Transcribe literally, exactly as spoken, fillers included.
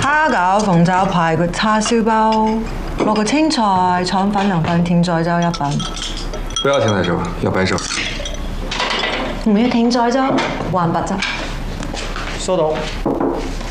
蝦餃、鳳爪、排骨、叉燒包，落個青菜、腸粉、涼粉、甜菜粥一份。 不要甜菜粥，要白粥。 唔要甜菜粥，還白汁。 收到。